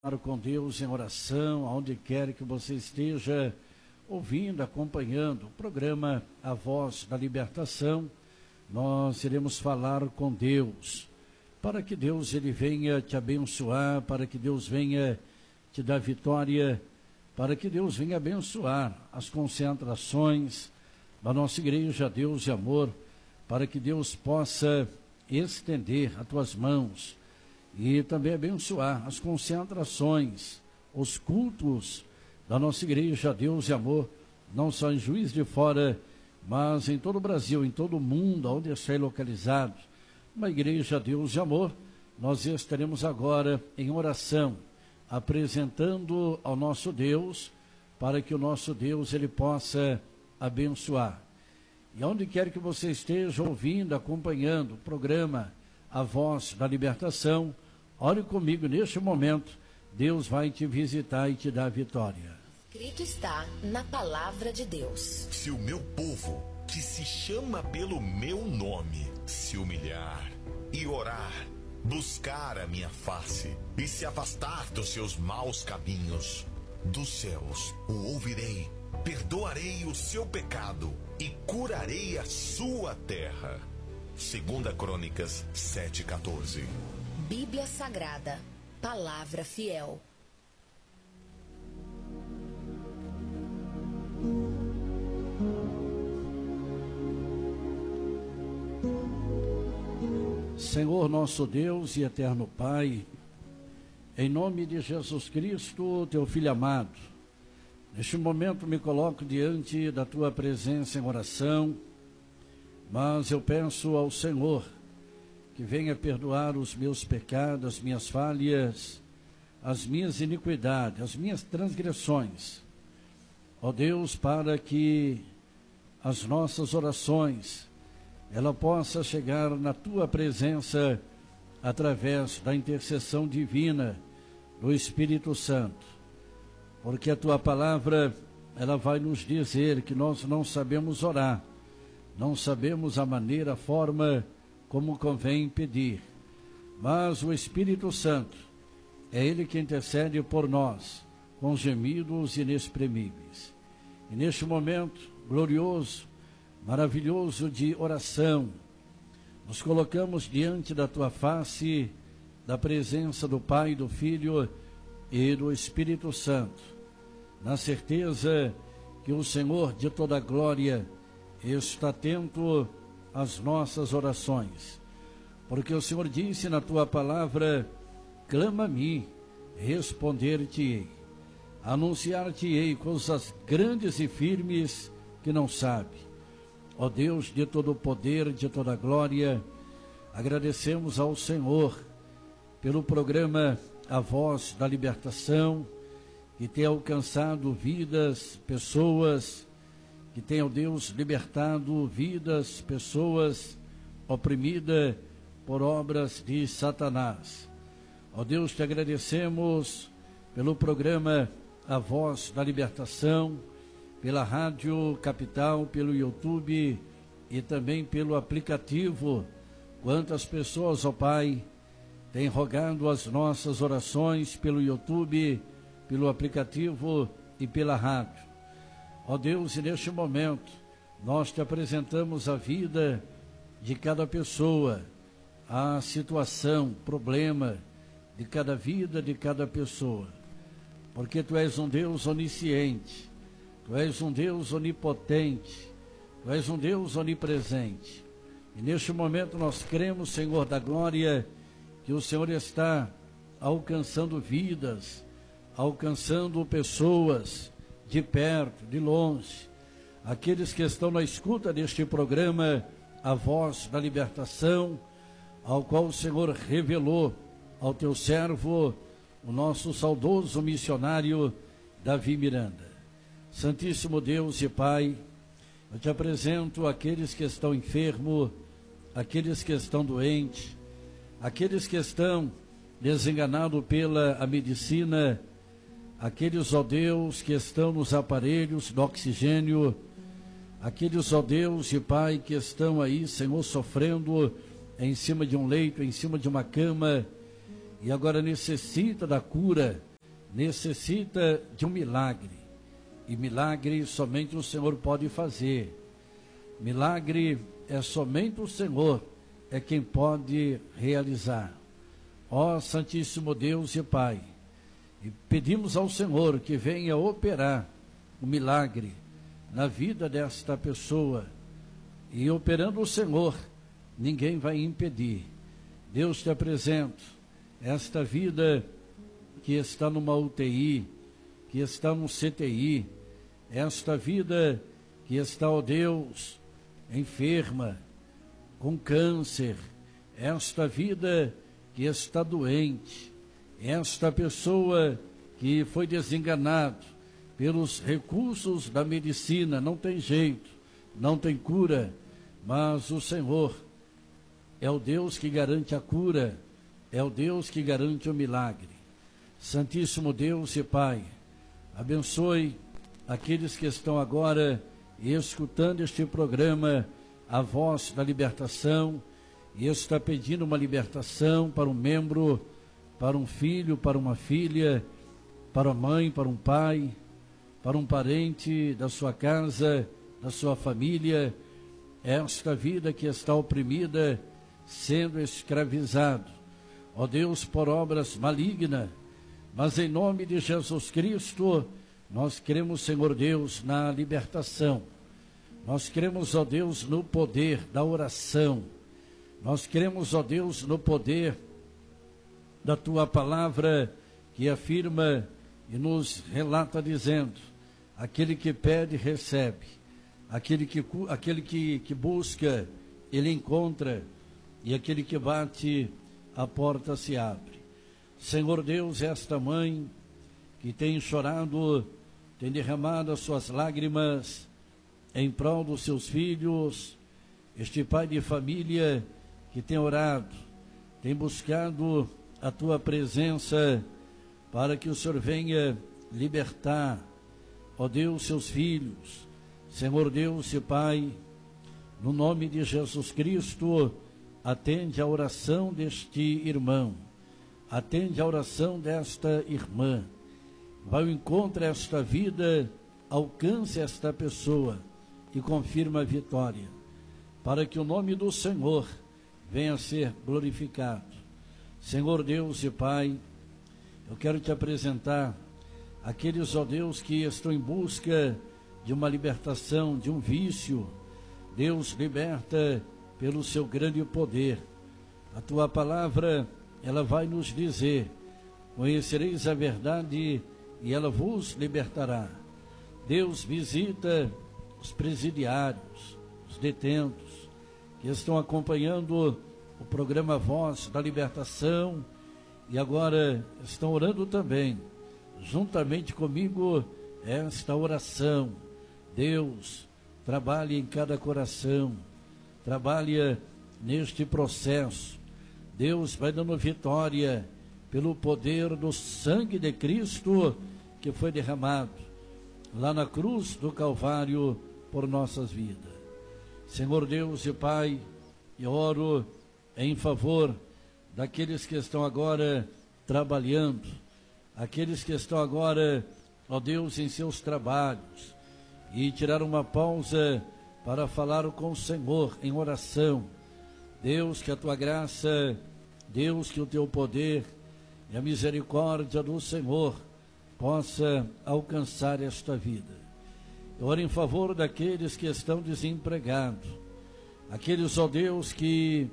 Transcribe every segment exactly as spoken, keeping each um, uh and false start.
Com Deus em oração, aonde quer que você esteja ouvindo, acompanhando o programa A Voz da Libertação, nós iremos falar com Deus, para que Deus ele venha te abençoar, para que Deus venha te dar vitória, para que Deus venha abençoar as concentrações da nossa igreja Deus e Amor, para que Deus possa estender as tuas mãos e também abençoar as concentrações, os cultos da nossa igreja Deus e Amor, não só em Juiz de Fora, mas em todo o Brasil, em todo o mundo, onde está localizado, uma igreja Deus e Amor. Nós estaremos agora em oração, apresentando ao nosso Deus, para que o nosso Deus ele possa abençoar. E onde quer que você esteja ouvindo, acompanhando o programa A Voz da Libertação, ore comigo neste momento, Deus vai te visitar e te dar vitória. Escrito está na palavra de Deus: se o meu povo, que se chama pelo meu nome, se humilhar e orar, buscar a minha face e se afastar dos seus maus caminhos, dos céus o ouvirei, perdoarei o seu pecado e curarei a sua terra. Segunda Crônicas sete, quatorze. Bíblia Sagrada, palavra fiel. Senhor nosso Deus e eterno Pai, em nome de Jesus Cristo, teu Filho amado, neste momento me coloco diante da tua presença em oração, mas eu peço ao Senhor que venha perdoar os meus pecados, as minhas falhas, as minhas iniquidades, as minhas transgressões. Ó Deus, para que as nossas orações, ela possa chegar na tua presença através da intercessão divina do Espírito Santo. Porque a tua palavra, ela vai nos dizer que nós não sabemos orar, não sabemos a maneira, a forma como convém pedir, mas o Espírito Santo é ele que intercede por nós com gemidos inexprimíveis. E neste momento glorioso, maravilhoso de oração, nos colocamos diante da tua face, da presença do Pai, do Filho e do Espírito Santo, na certeza que o Senhor de toda a glória está atento às nossas orações, porque o Senhor disse na tua palavra: clama a mim, responder-te-ei, anunciar-te-ei coisas grandes e firmes que não sabe. Ó Deus de todo o poder, de toda a glória, agradecemos ao Senhor pelo programa A Voz da Libertação, que tem alcançado vidas, pessoas, que tem, ó Deus, libertado vidas, pessoas oprimidas por obras de Satanás. Ó Deus, te agradecemos pelo programa A Voz da Libertação, pela Rádio Capital, pelo YouTube e também pelo aplicativo. Quantas pessoas, ó Pai, têm rogado as nossas orações pelo YouTube, pelo aplicativo e pela rádio. Ó Deus, e neste momento, nós te apresentamos a vida de cada pessoa, a situação, problema de cada vida, de cada pessoa, porque Tu és um Deus onisciente, Tu és um Deus onipotente, Tu és um Deus onipresente. E neste momento nós cremos, Senhor da glória, que o Senhor está alcançando vidas, alcançando pessoas de perto, de longe, aqueles que estão na escuta deste programa, A Voz da Libertação, ao qual o Senhor revelou ao teu servo, o nosso saudoso missionário Davi Miranda. Santíssimo Deus e Pai, eu te apresento aqueles que estão enfermos, aqueles que estão doentes, aqueles que estão desenganados pela a medicina, aqueles, ó Deus, que estão nos aparelhos do oxigênio, aqueles, ó Deus e Pai, que estão aí, Senhor, sofrendo em cima de um leito, em cima de uma cama, e agora necessita da cura necessita de um milagre. E milagre somente o Senhor pode fazer. Milagre é somente o Senhor, é quem pode realizar. Ó Santíssimo Deus e Pai, e pedimos ao Senhor que venha operar o milagre na vida desta pessoa. E operando o Senhor, ninguém vai impedir. Deus te apresento esta vida que está numa U T I, que está no C T I, esta vida que está, ó Deus, enferma, com câncer, esta vida que está doente, esta pessoa que foi desenganada pelos recursos da medicina, não tem jeito, não tem cura, mas o Senhor é o Deus que garante a cura, é o Deus que garante o milagre. Santíssimo Deus e Pai, abençoe aqueles que estão agora escutando este programa, A Voz da Libertação, e está pedindo uma libertação para um membro, para um filho, para uma filha, para uma mãe, para um pai, para um parente da sua casa, da sua família, esta vida que está oprimida, sendo escravizado, ó Deus, por obras malignas, mas em nome de Jesus Cristo, nós cremos, Senhor Deus, na libertação. Nós cremos, ó Deus, no poder da oração. Nós cremos, ó Deus, no poder da Tua palavra, que afirma e nos relata dizendo: aquele que pede, recebe. Aquele que, aquele que, que busca, ele encontra. E aquele que bate, a porta se abre. Senhor Deus, esta mãe que tem chorado, tem derramado as suas lágrimas em prol dos seus filhos, este pai de família que tem orado, tem buscado a Tua presença para que o Senhor venha libertar, ó Deus, seus filhos. Senhor Deus e Pai, no nome de Jesus Cristo, atende a oração deste irmão, atende a oração desta irmã, vai ao encontro a esta vida, alcance esta pessoa e confirma a vitória, para que o nome do Senhor venha a ser glorificado. Senhor Deus e Pai, eu quero te apresentar aqueles, ó Deus, que estão em busca de uma libertação, de um vício. Deus, liberta pelo seu grande poder. A Tua palavra, ela vai nos dizer: conhecereis a verdade e ela vos libertará. Deus, visita os presidiários, os detentos, que estão acompanhando o programa Voz da Libertação e agora estão orando também, juntamente comigo, esta oração. Deus, trabalhe em cada coração, trabalha neste processo. Deus vai dando vitória pelo poder do sangue de Cristo que foi derramado lá na cruz do Calvário por nossas vidas. Senhor Deus e Pai, eu oro em favor daqueles que estão agora trabalhando, aqueles que estão agora, ó Deus, em seus trabalhos, e tirar uma pausa para falar com o Senhor em oração. Deus, que a Tua graça, Deus, que o Teu poder e a misericórdia do Senhor possa alcançar esta vida. Eu oro em favor daqueles que estão desempregados, aqueles, ó Deus, que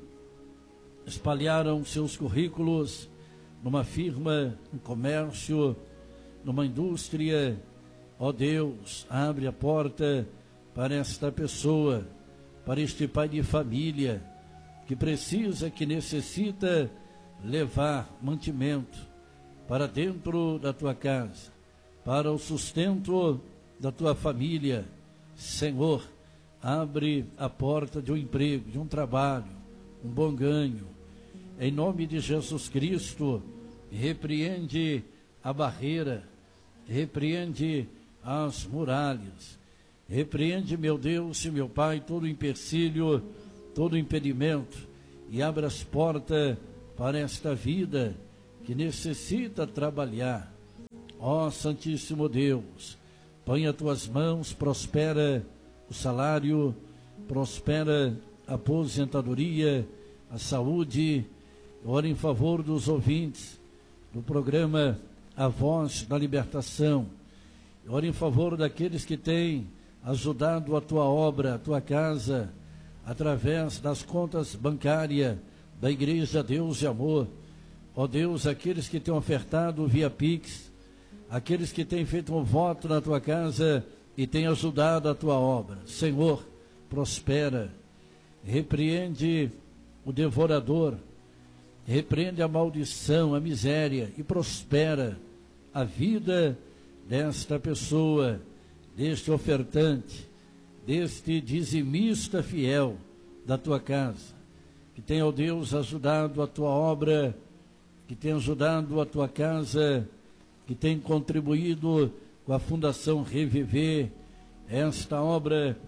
espalharam seus currículos numa firma, no comércio, numa indústria. Ó Deus, abre a porta para esta pessoa, para este pai de família, que precisa, que necessita levar mantimento para dentro da Tua casa, para o sustento da Tua família. Senhor, abre a porta de um emprego, de um trabalho, um bom ganho. Em nome de Jesus Cristo, repreende a barreira, repreende as muralhas, repreende, meu Deus e meu Pai, todo empecilho, todo impedimento, e abre as portas para esta vida que necessita trabalhar. Ó Santíssimo Deus, põe as tuas mãos, prospera o salário, prospera a aposentadoria, a saúde. Ora em favor dos ouvintes do programa A Voz da Libertação. Ora em favor daqueles que têm ajudado a tua obra, a tua casa, através das contas bancárias da Igreja Deus e Amor. Ó Deus, aqueles que têm ofertado via Pix, aqueles que têm feito um voto na tua casa e têm ajudado a tua obra. Senhor, prospera, repreende o devorador, repreende a maldição, a miséria e prospera a vida desta pessoa, deste ofertante, deste dizimista fiel da tua casa, que tem, ó Deus, ajudado a tua obra, que tem ajudado a tua casa, que tem contribuído com a Fundação Reviver, esta obra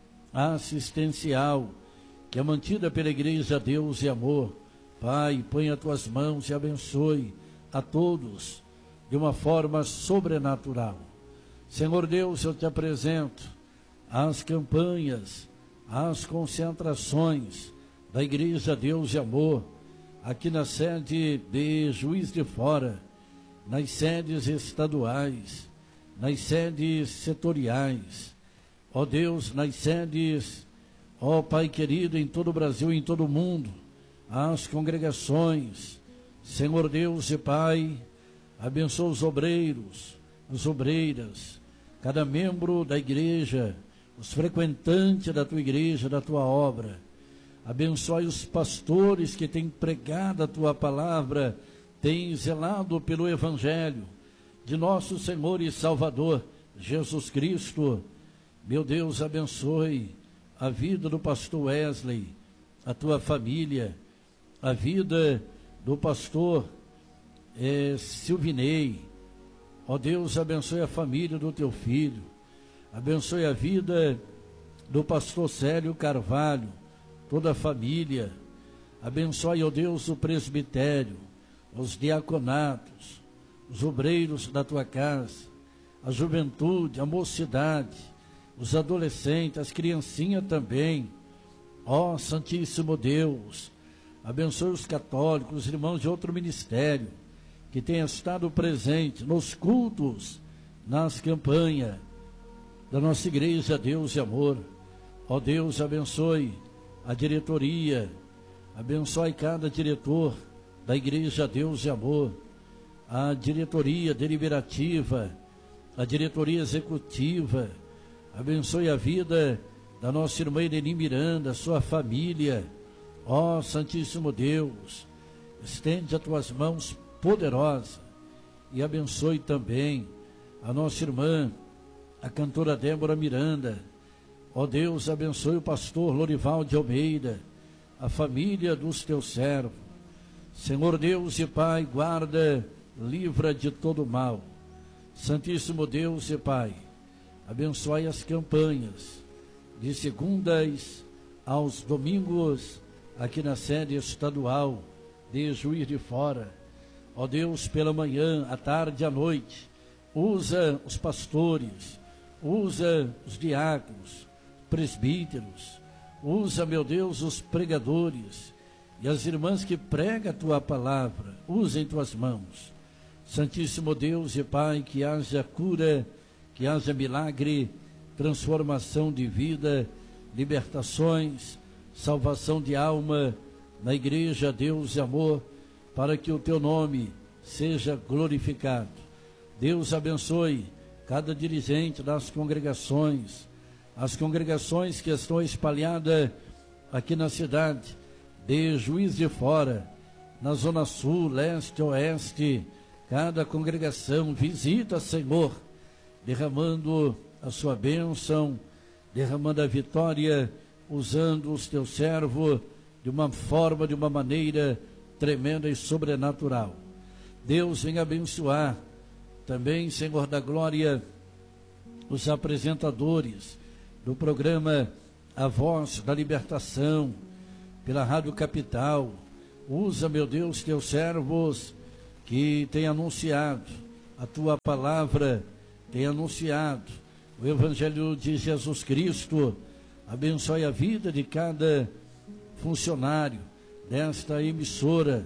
assistencial, que é mantida pela Igreja Deus e Amor. Pai, põe as tuas mãos e abençoe a todos de uma forma sobrenatural. Senhor Deus, eu te apresento as campanhas, as concentrações da Igreja Deus e Amor, aqui na sede de Juiz de Fora, nas sedes estaduais, nas sedes setoriais, ó Deus, nas sedes, ó Pai querido, em todo o Brasil e em todo o mundo, as congregações. Senhor Deus e Pai, abençoa os obreiros, as obreiras, cada membro da igreja, os frequentantes da tua igreja, da tua obra. Abençoe os pastores que têm pregado a tua palavra, têm zelado pelo Evangelho de nosso Senhor e Salvador Jesus Cristo. Meu Deus, abençoe a vida do pastor Wesley, a tua família, a vida do pastor é, Silvinei. Ó Deus, abençoe a família do teu filho, abençoe a vida do pastor Célio Carvalho, toda a família. Abençoe, ó Deus, o presbitério, os diaconatos, os obreiros da tua casa, a juventude, a mocidade, os adolescentes, as criancinhas também. Ó Santíssimo Deus, abençoe os católicos, os irmãos de outro ministério, que tenha estado presente nos cultos, nas campanhas da nossa Igreja Deus e Amor. Ó Deus, abençoe a diretoria, abençoe cada diretor da Igreja Deus e Amor, a diretoria deliberativa, a diretoria executiva. Abençoe a vida da nossa irmã Eleni Miranda, sua família. Ó Santíssimo Deus, estende as tuas mãos poderosas e abençoe também a nossa irmã, a cantora Débora Miranda. Ó Deus, abençoe o pastor Lorival de Almeida, a família dos teus servos. Senhor Deus e Pai, guarda, livra de todo mal. Santíssimo Deus e Pai, abençoe as campanhas de segundas aos domingos, aqui na sede estadual de Juiz de Fora. Ó Deus, pela manhã, à tarde e à noite, usa os pastores, usa os diáconos, presbíteros, usa, meu Deus, os pregadores e as irmãs que pregam a tua palavra, usa em tuas mãos. Santíssimo Deus e Pai, que haja cura, que haja milagre, transformação de vida, libertações, salvação de alma na Igreja Deus e Amor, para que o teu nome seja glorificado. Deus abençoe cada dirigente das congregações, as congregações que estão espalhadas aqui na cidade de Juiz de Fora, na zona sul, leste, oeste. Cada congregação visita, Senhor, derramando a sua bênção, derramando a vitória, usando os teus servos de uma forma, de uma maneira tremenda e sobrenatural. Deus vem abençoar também, Senhor da glória, os apresentadores do programa A Voz da Libertação, pela Rádio Capital. Usa, meu Deus, teus servos que têm anunciado a tua palavra tem anunciado o Evangelho de Jesus Cristo. Abençoe a vida de cada funcionário desta emissora,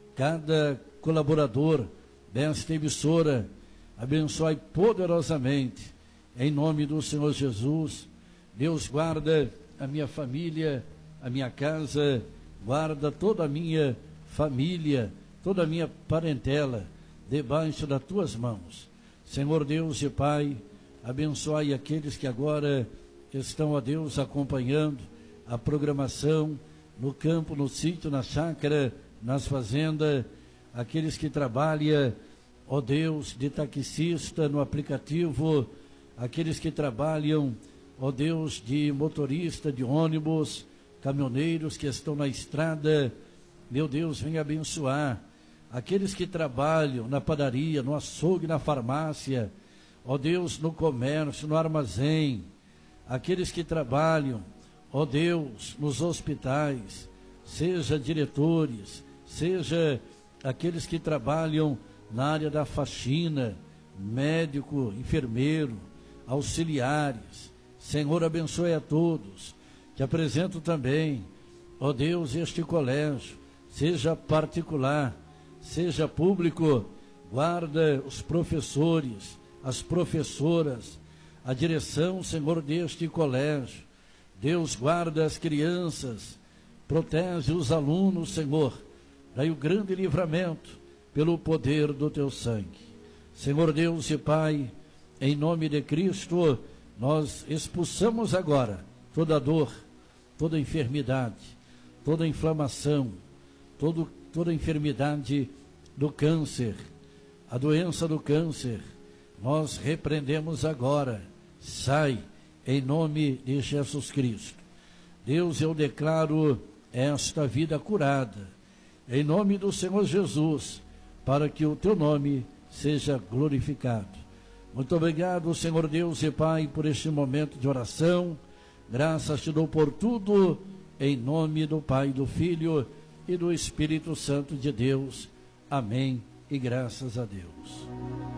cada colaborador desta emissora. Abençoe poderosamente, em nome do Senhor Jesus. Deus, guarda a minha família, a minha casa, guarda toda a minha família, toda a minha parentela, debaixo das tuas mãos. Senhor Deus e Pai, abençoe aqueles que agora estão, ó Deus, acompanhando a programação no campo, no sítio, na chácara, nas fazendas, aqueles que trabalham, ó Deus, de taxista no aplicativo, aqueles que trabalham, ó Deus, de motorista de ônibus, caminhoneiros que estão na estrada. Meu Deus, venha abençoar aqueles que trabalham na padaria, no açougue, na farmácia, ó Deus, no comércio, no armazém, aqueles que trabalham, ó Deus, nos hospitais, seja diretores, seja aqueles que trabalham na área da faxina, médico, enfermeiro, auxiliares. Senhor, abençoe a todos. Te apresento também, ó Deus, este colégio, seja particular, seja público, guarda os professores, as professoras, a direção, Senhor, deste colégio. Deus, guarda as crianças, protege os alunos, Senhor, dai o grande livramento pelo poder do teu sangue. Senhor Deus e Pai, em nome de Cristo, nós expulsamos agora toda dor, toda enfermidade, toda inflamação, todo, toda enfermidade do câncer, a doença do câncer. Nós repreendemos agora, sai em nome de Jesus Cristo. Deus, eu declaro esta vida curada, em nome do Senhor Jesus, para que o teu nome seja glorificado. Muito obrigado, Senhor Deus e Pai, por este momento de oração. Graças te dou por tudo, em nome do Pai, do Filho e do Espírito Santo de Deus. Amém e graças a Deus.